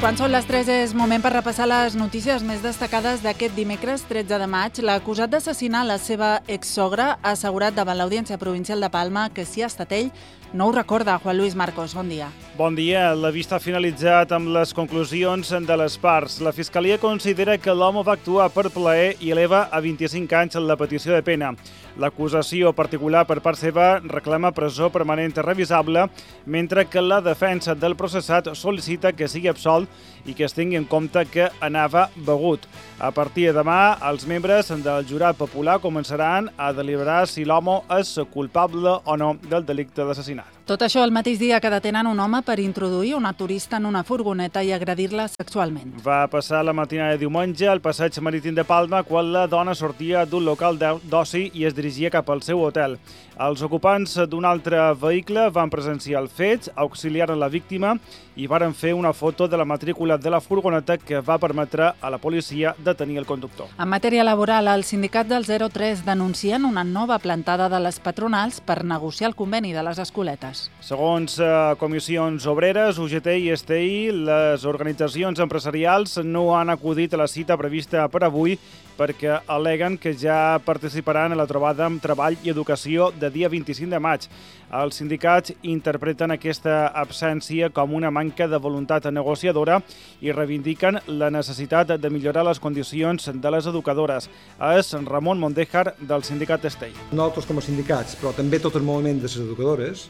Quan són les 3 és moment per repassar les notícies més destacades d'aquest dimecres 13 de maig. L'acusat d'assassinar la seva exsogra ha assegurat davant l'Audiència Provincial de Palma que si ha estat ell, no ho recorda. Juan Luis Marcos, bon dia. Bon dia. La vista ha finalitzat amb les conclusions de les parts. La Fiscalia considera que l'home va actuar per plaer i eleva a 25 anys la petició de pena. L'acusació particular per part seva reclama presó permanent revisable, mentre que la defensa del processat sol·licita que sigui absolt i que es tingui en compte que anava begut. A partir de demà, els membres del jurat popular començaran a deliberar si l'home és culpable o no del delicte d'assassinat. Tot això el mateix dia que detenen un home per introduir una turista en una furgoneta i agredir-la sexualment. Va passar la matinada de diumenge al passeig marítim de Palma quan la dona sortia d'un local d'oci i es dirigia cap al seu hotel. Els ocupants d'un altre vehicle van presenciar el fet, auxiliaren la víctima i varen fer una foto de la matrícula de la furgoneta que va permetre a la policia detenir el conductor. En matèria laboral, el sindicat del 03 denuncien una nova plantada de les patronals per negociar el conveni de les escoletes. Segons comissions obreres, UGT i STI, les organitzacions empresarials no han acudit a la cita prevista per avui perquè al·leguen que ja participaran a la trobada amb Treball i Educació de dia 25 de maig. Els sindicats interpreten aquesta absència com una manca de voluntat negociadora i reivindiquen la necessitat de millorar les condicions de les educadores. És Ramon Mondejar, del sindicat STI. Nosaltres com a sindicats, però també tot el moviment de les educadores,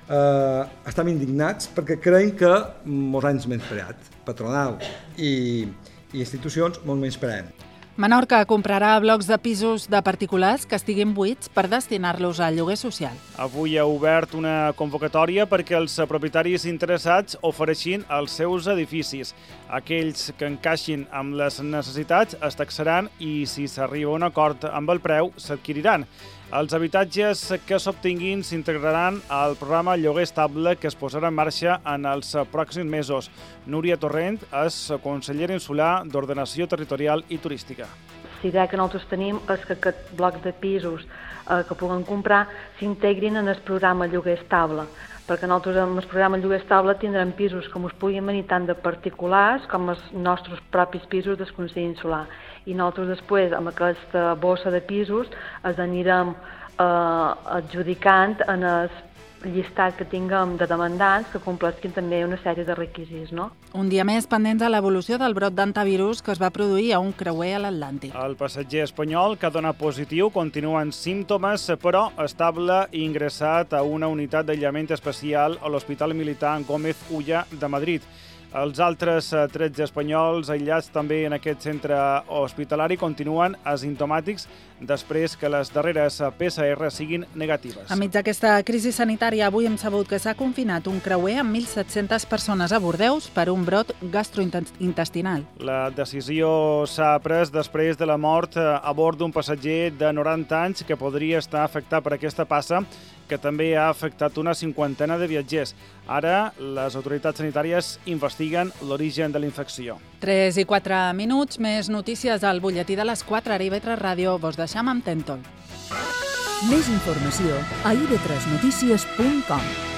estem indignats perquè creiem que molts anys menyspreat, patronal i institucions molt menyspreem. Menorca comprarà blocs de pisos de particulars que estiguin buits per destinar-los al lloguer social. Avui ha obert una convocatòria perquè els propietaris interessats ofereixin els seus edificis. Aquells que encaixin amb les necessitats es taxaran i, si s'arriba a un acord amb el preu, s'adquiriran. Els habitatges que s'obtinguin s'integraran al programa Lloguer Estable que es posarà en marxa en els pròxims mesos. Núria Torrent és consellera insular d'Ordenació Territorial i Turística. La idea que nosaltres tenim és que aquests blocs de pisos que puguen comprar s'integrin en el programa Lloguer Estable, perquè nosaltres amb el programa Lloguer Estable tindrem pisos que ens puguin venir tant de particulars com els nostres propis pisos del Consell Insular. I nosaltres després, amb aquesta bossa de pisos, els anirem adjudicant en el llistat que tinguem de demandants que compleixin també una sèrie de requisits. No? Un dia més pendents a l'evolució del brot d'antivirus que es va produir a un creuer a l'Atlàntic. El passatger espanyol, que dona positiu, continua amb símptomes, però estable i ingressat a una unitat d'aïllament especial a l'Hospital Militar Gómez Ulla de Madrid. Els altres 13 espanyols aïllats també en aquest centre hospitalari continuen asimptomàtics després que les darreres PCR siguin negatives. Enmig d'aquesta crisi sanitària, avui hem sabut que s'ha confinat un creuer amb 1.700 persones a Bordeus per un brot gastrointestinal. La decisió s'ha pres després de la mort a bord d'un passatger de 90 anys que podria estar afectat per aquesta passa, que també ha afectat una cinquantena de viatgers. Ara, les autoritats sanitàries investiguen l'origen de la infecció. 3 i 4 minuts, més notícies al butlletí de les 4 a IB3 Ràdio. Vos deixam amb Tentol. Més informació a ib3notícies.com.